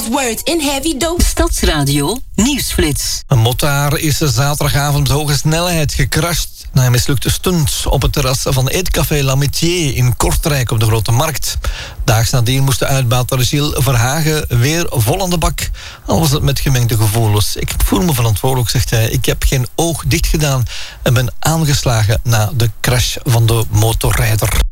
Words in heavy dose. Stadsradio Nieuwsflits. Een motaar is zaterdagavond met hoge snelheid gecrashed na een mislukte stunt op het terras van Eetcafé L'Amitié in Kortrijk op de Grote Markt. Daags nadien moest de uitbater Gilles Verhagen weer vol aan de bak. Al was het met gemengde gevoelens. Ik voel me verantwoordelijk, zegt hij. Ik heb geen oog dicht gedaan en ben aangeslagen na de crash van de motorrijder.